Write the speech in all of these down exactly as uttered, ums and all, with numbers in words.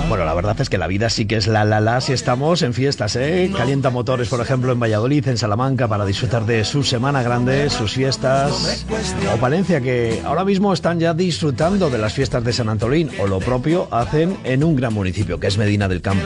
Bueno, la verdad es que la vida sí que es la la la si estamos en fiestas, ¿eh? Calienta motores, por ejemplo, en Valladolid, en Salamanca, para disfrutar de su Semana Grande, sus fiestas. O Palencia, que ahora mismo están ya disfrutando de las fiestas de San Antolín, o lo propio hacen en un gran municipio, que es Medina del Campo.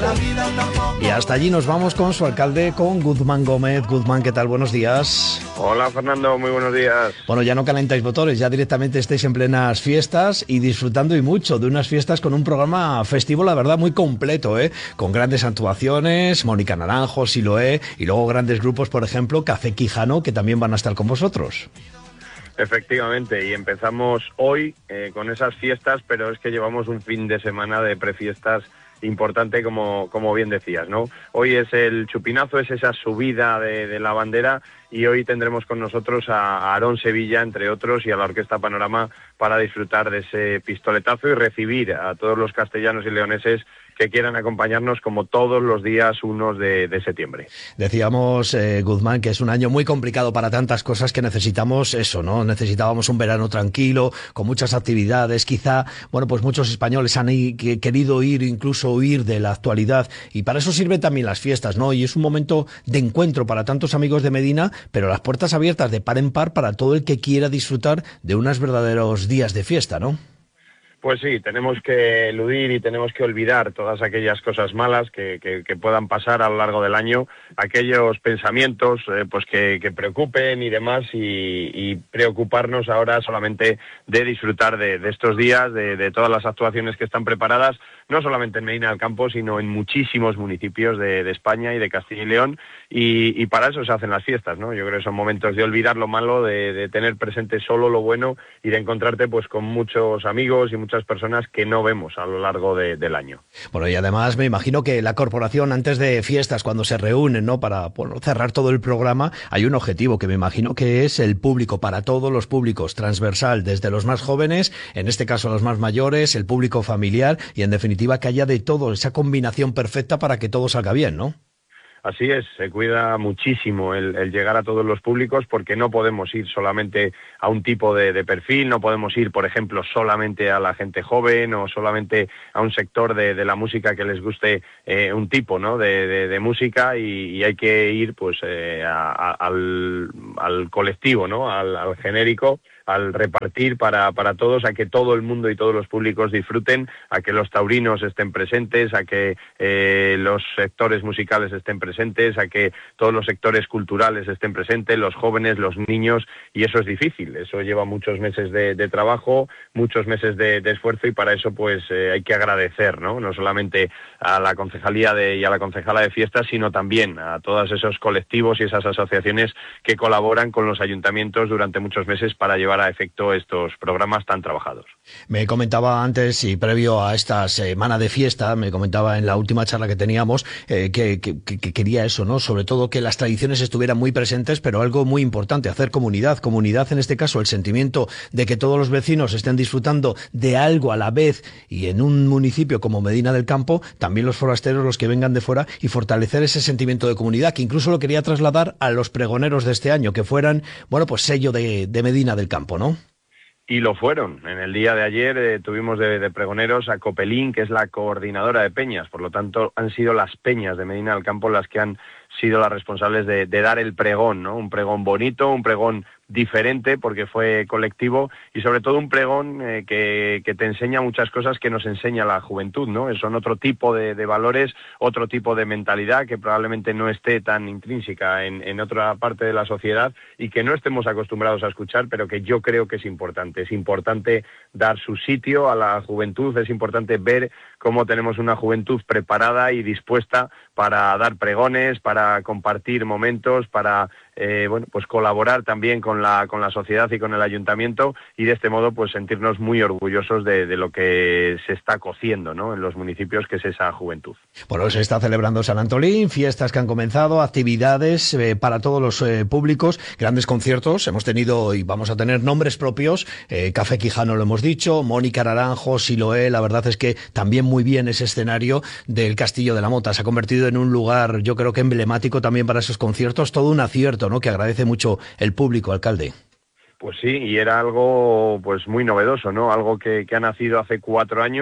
Y hasta allí nos vamos con su alcalde, con Guzmán Gómez. Guzmán, ¿qué tal? Buenos días. Hola, Fernando, muy buenos días. Bueno, ya no calentáis motores, ya directamente estáis en plenas fiestas y disfrutando y mucho de unas fiestas con un programa festivo, la verdad, muy completo, ¿eh? Con grandes actuaciones, Mónica Naranjo, Siloé, y luego grandes grupos, por ejemplo, Café Quijano, que también van a estar con vosotros. Efectivamente, y empezamos hoy eh, con esas fiestas, pero es que llevamos un fin de semana de prefiestas importante, como, como bien decías, ¿no? Hoy es el chupinazo, es esa subida de, de la bandera, y hoy tendremos con nosotros a, a Aarón Sevilla, entre otros, y a la Orquesta Panorama para disfrutar de ese pistoletazo y recibir a todos los castellanos y leoneses que quieran acompañarnos como todos los días unos de, de septiembre. Decíamos, eh, Guzmán, que es un año muy complicado para tantas cosas, que necesitamos eso, ¿no? Necesitábamos un verano tranquilo, con muchas actividades. Quizá, bueno, pues muchos españoles han i- que- querido ir, incluso huir de la actualidad, y para eso sirven también las fiestas, ¿no? Y es un momento de encuentro para tantos amigos de Medina, pero las puertas abiertas de par en par para todo el que quiera disfrutar de unos verdaderos días de fiesta, ¿no? Pues sí, tenemos que eludir y tenemos que olvidar todas aquellas cosas malas que, que, que puedan pasar a lo largo del año, aquellos pensamientos eh, pues que, que preocupen y demás, y, y preocuparnos ahora solamente de disfrutar de, de estos días, de, de todas las actuaciones que están preparadas, no solamente en Medina del Campo, sino en muchísimos municipios de, de España y de Castilla y León, y, y para eso se hacen las fiestas, ¿no? Yo creo que son momentos de olvidar lo malo, de, de tener presente solo lo bueno y de encontrarte pues con muchos amigos y muchas personas que no vemos a lo largo de, del año. Bueno, y además me imagino que la corporación, antes de fiestas, cuando se reúnen, ¿no?, para bueno, cerrar todo el programa, hay un objetivo que me imagino que es el público, para todos los públicos, transversal, desde los más jóvenes, en este caso los más mayores, el público familiar, y en definitiva que haya de todo, esa combinación perfecta para que todo salga bien, ¿no? Así es, se cuida muchísimo el, el llegar a todos los públicos, porque no podemos ir solamente a un tipo de, de perfil, no podemos ir, por ejemplo, solamente a la gente joven o solamente a un sector de, de la música que les guste eh, un tipo, ¿no?, de, de, de música, y, y hay que ir pues eh, a, a, al, al colectivo, ¿no?, al, al genérico, al repartir para, para todos, a que todo el mundo y todos los públicos disfruten, a que los taurinos estén presentes, a que eh, los sectores musicales estén presentes, a que todos los sectores culturales estén presentes, los jóvenes, los niños, y eso es difícil, eso lleva muchos meses de, de trabajo, muchos meses de, de esfuerzo, y para eso pues eh, hay que agradecer, ¿no?, no solamente a la concejalía de, y a la concejala de fiestas, sino también a todos esos colectivos y esas asociaciones que colaboran con los ayuntamientos durante muchos meses para llevar a efecto estos programas tan trabajados. Me comentaba antes, y previo a esta semana de fiesta, me comentaba en la última charla que teníamos, eh, que, que, que quería eso, ¿no? Sobre todo que las tradiciones estuvieran muy presentes, pero algo muy importante, hacer comunidad. Comunidad, en este caso, el sentimiento de que todos los vecinos estén disfrutando de algo a la vez, y en un municipio como Medina del Campo, también los forasteros, los que vengan de fuera, y fortalecer ese sentimiento de comunidad, que incluso lo quería trasladar a los pregoneros de este año, que fueran, bueno, pues sello de, de Medina del Campo, ¿no? Y lo fueron. En el día de ayer eh, tuvimos de, de pregoneros a Copelín, que es la coordinadora de peñas. Por lo tanto, han sido las peñas de Medina del Campo las que han sido las responsables de, de dar el pregón, ¿no? Un pregón bonito, un pregón diferente porque fue colectivo, y sobre todo un pregón eh, que, que te enseña muchas cosas que nos enseña la juventud, ¿no? Son otro tipo de, de valores, otro tipo de mentalidad que probablemente no esté tan intrínseca en, en otra parte de la sociedad y que no estemos acostumbrados a escuchar, pero que yo creo que es importante. Es importante dar su sitio a la juventud, es importante ver cómo tenemos una juventud preparada y dispuesta para dar pregones, para compartir momentos, para eh, bueno, pues colaborar también con la con la sociedad y con el ayuntamiento, y de este modo pues sentirnos muy orgullosos de, de lo que se está cociendo, ¿no?, en los municipios, que es esa juventud. Bueno, se está celebrando San Antolín, fiestas que han comenzado, actividades eh, para todos los eh, públicos, grandes conciertos, hemos tenido y vamos a tener nombres propios, eh, Café Quijano lo hemos dicho, Mónica Naranjo, Siloé. La verdad es que también muy bien ese escenario del Castillo de la Mota, se ha convertido en un lugar, yo creo que emblemático también para esos conciertos, todo un acierto, ¿no?, que agradece mucho el público, alcalde. Pues sí, y era algo pues muy novedoso, ¿no? Algo que, que ha nacido hace cuatro años, que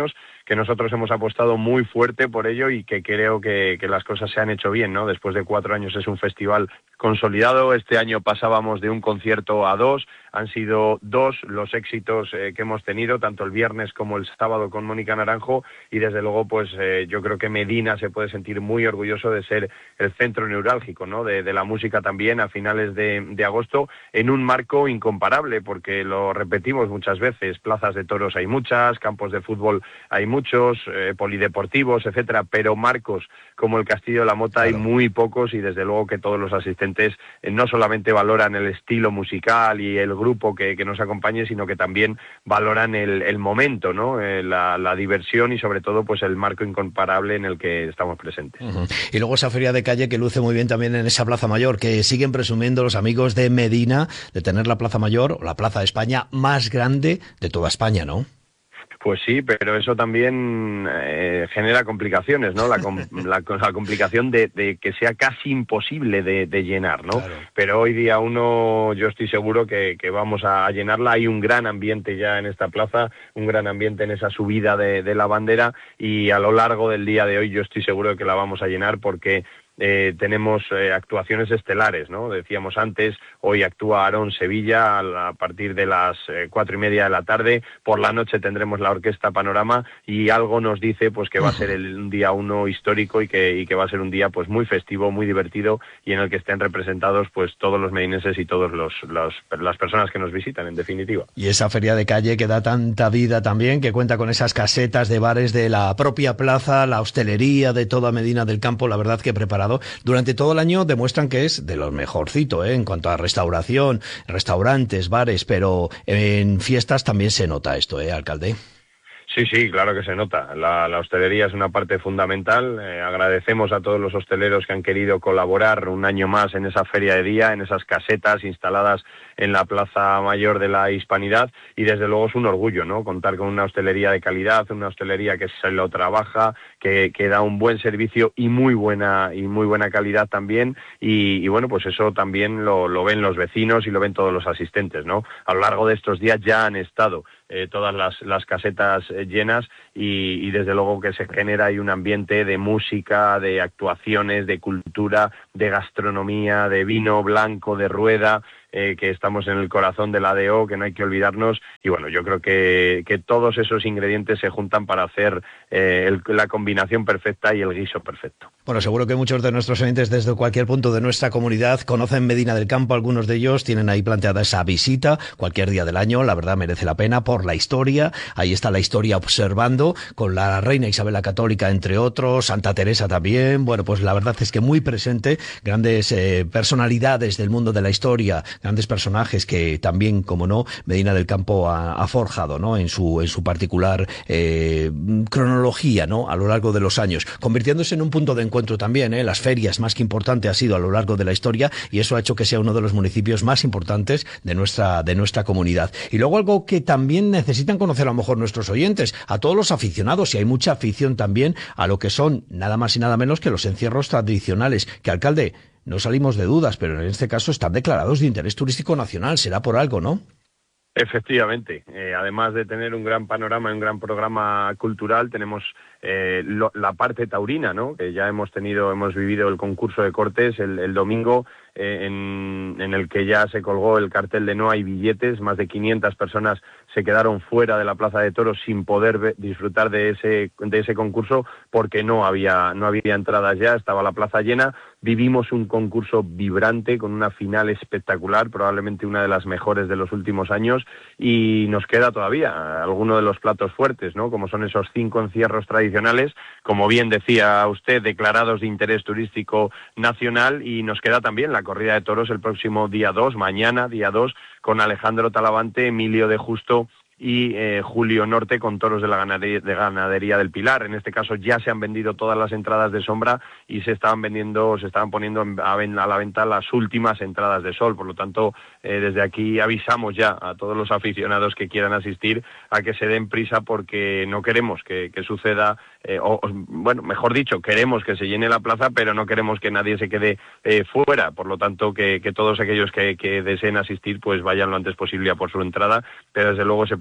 que nosotros hemos apostado muy fuerte por ello y que creo que, que las cosas se han hecho bien, ¿no? Después de cuatro años es un festival consolidado. Este año pasábamos de un concierto a dos, han sido dos los éxitos eh, que hemos tenido, tanto el viernes como el sábado con Mónica Naranjo, y desde luego pues eh, yo creo que Medina se puede sentir muy orgulloso de ser el centro neurálgico, ¿no? de, de la música también a finales de, de agosto, en un marco incomparable, porque lo repetimos muchas veces, plazas de toros hay muchas, campos de fútbol hay muchos, eh, polideportivos, etcétera, pero marcos como el Castillo de la Mota claro. hay muy pocos, y desde luego que todos los asistentes eh, no solamente valoran el estilo musical y el grupo que, que nos acompañe, sino que también valoran el, el momento, ¿no? Eh, la, la diversión y sobre todo pues el marco incomparable en el que estamos presentes. Uh-huh. Y luego esa feria de calle que luce muy bien también en esa Plaza Mayor, que siguen presumiendo los amigos de Medina de tener la Plaza Mayor, o la Plaza de España, más grande de toda España, ¿no? Pues sí, pero eso también eh, genera complicaciones, ¿no? La, la, la complicación de, de que sea casi imposible de, de llenar, ¿no? Claro. Pero hoy día uno, yo estoy seguro que, que vamos a llenarla. Hay un gran ambiente ya en esta plaza, un gran ambiente en esa subida de, de la bandera, y a lo largo del día de hoy yo estoy seguro de que la vamos a llenar, porque Eh, tenemos eh, actuaciones estelares, ¿no? Decíamos antes, hoy actúa Aarón Sevilla a, a partir de las eh, cuatro y media de la tarde. Por la noche tendremos la Orquesta Panorama, y algo nos dice pues que va a ser el, un día uno histórico, y que, y que va a ser un día pues muy festivo, muy divertido, y en el que estén representados pues todos los medineses y todos los, los las personas que nos visitan, en definitiva. Y esa feria de calle que da tanta vida también, que cuenta con esas casetas de bares de la propia plaza, la hostelería de toda Medina del Campo, la verdad que preparado durante todo el año, demuestran que es de lo mejorcito, ¿eh? En cuanto a restauración, restaurantes, bares, pero en fiestas también se nota esto, ¿eh, alcalde? Sí, sí, claro que se nota. La, la hostelería es una parte fundamental. Eh, agradecemos a todos los hosteleros que han querido colaborar un año más en esa feria de día, en esas casetas instaladas en la Plaza Mayor de la Hispanidad, y desde luego es un orgullo, ¿no? Contar con una hostelería de calidad, una hostelería que se lo trabaja, que, que da un buen servicio y muy buena y muy buena calidad también, y, y bueno, pues eso también lo, lo ven los vecinos y lo ven todos los asistentes, ¿no? A lo largo de estos días ya han estado Eh, todas las, las casetas eh, llenas, y, y desde luego que se genera ahí un ambiente de música, de actuaciones, de cultura, de gastronomía, de vino blanco, de rueda, eh, que estamos en el corazón de la A D O, que no hay que olvidarnos, y bueno, yo creo que, que todos esos ingredientes se juntan para hacer eh, el, la combinación perfecta y el guiso perfecto. Bueno, seguro que muchos de nuestros oyentes desde cualquier punto de nuestra comunidad conocen Medina del Campo, algunos de ellos tienen ahí planteada esa visita cualquier día del año, la verdad merece la pena por la historia, ahí está la historia observando, con la reina Isabel la Católica entre otros, Santa Teresa también, bueno, pues la verdad es que muy presente, grandes eh, personalidades del mundo de la historia, grandes personajes que también, como no, Medina del Campo ha, ha forjado, ¿no? En su, en su particular eh, cronología, ¿no? A lo largo de los años, convirtiéndose en un punto de encuentro también, ¿eh? Las ferias más que importante ha sido a lo largo de la historia, y eso ha hecho que sea uno de los municipios más importantes de nuestra, de nuestra comunidad. Y luego algo que también necesitan conocer a lo mejor nuestros oyentes, a todos los aficionados, y hay mucha afición también a lo que son nada más y nada menos que los encierros tradicionales, que, alcalde, no salimos de dudas, pero en este caso están declarados de interés turístico nacional, será por algo, ¿no? Efectivamente, eh, además de tener un gran panorama y un gran programa cultural, tenemos eh, lo, la parte taurina, ¿no? Que ya hemos tenido, hemos vivido el concurso de cortes el, el domingo, eh, en, en el que ya se colgó el cartel de no hay billetes, más de quinientas personas se quedaron fuera de la Plaza de Toros sin poder ver, disfrutar de ese, de ese concurso, porque no había, no había entradas ya, estaba la plaza llena. Vivimos un concurso vibrante con una final espectacular, probablemente una de las mejores de los últimos años, y nos queda todavía alguno de los platos fuertes, ¿no? Como son esos cinco encierros tradicionales, como bien decía usted, declarados de interés turístico nacional, y nos queda también la corrida de toros el próximo día dos, mañana, día dos, con Alejandro Talavante, Emilio de Justo y eh, Julio Norte, con toros de la ganadería, de ganadería del Pilar. En este caso ya se han vendido todas las entradas de sombra, y se estaban vendiendo, se estaban poniendo a, a la venta las últimas entradas de sol. Por lo tanto, eh, desde aquí avisamos ya a todos los aficionados que quieran asistir a que se den prisa, porque no queremos que, que suceda, eh, o, bueno, mejor dicho, queremos que se llene la plaza, pero no queremos que nadie se quede eh, fuera. Por lo tanto, que, que todos aquellos que, que deseen asistir pues vayan lo antes posible a por su entrada, pero desde luego se plantea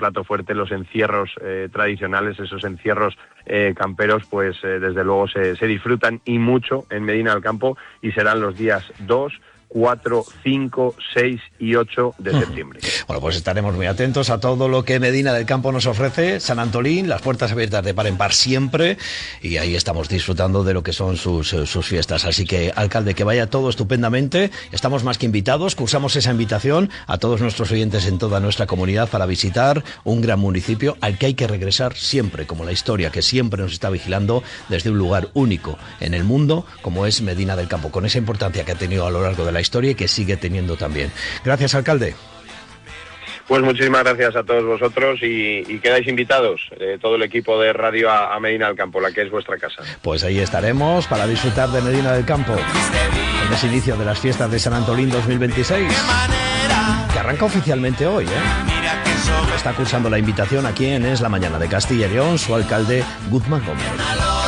plato fuerte, los encierros eh, tradicionales, esos encierros eh, camperos, pues eh, desde luego se, se disfrutan y mucho en Medina del Campo, y serán los días dos, cuatro, cinco, seis y ocho de septiembre. Bueno, pues estaremos muy atentos a todo lo que Medina del Campo nos ofrece. San Antolín, las puertas abiertas de par en par siempre, y ahí estamos disfrutando de lo que son sus, sus fiestas. Así que, alcalde, que vaya todo estupendamente. Estamos más que invitados, cursamos esa invitación a todos nuestros oyentes en toda nuestra comunidad para visitar un gran municipio al que hay que regresar siempre, como la historia que siempre nos está vigilando desde un lugar único en el mundo, como es Medina del Campo, con esa importancia que ha tenido a lo largo de la historia y que sigue teniendo también. Gracias, alcalde. Pues muchísimas gracias a todos vosotros y, y quedáis invitados, eh, todo el equipo de radio a, a Medina del Campo, la que es vuestra casa. Pues ahí estaremos para disfrutar de Medina del Campo en ese inicio de las fiestas de San Antolín dos mil veintiséis, que arranca oficialmente hoy, ¿eh? Está cursando la invitación aquí en Es la Mañana de Castilla y León su alcalde Guzmán Gómez.